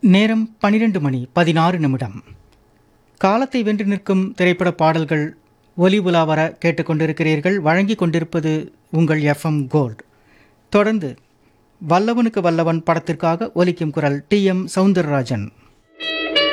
நேரம் 12:16 காலத்தை வென்று நிற்கும் திரைப்பட பாடல்கள் ஒலி உலா வர கேட்டுக்கொண்டிருக்கிறீர்கள். வழங்கிக் கொண்டிருப்பது உங்கள் எஃப்எம் கோல்ட். தொடர்ந்து வல்லவனுக்கு வல்லவன் படத்திற்காக ஒலிக்கும் குரல் டி எம் சௌந்தரராஜன்.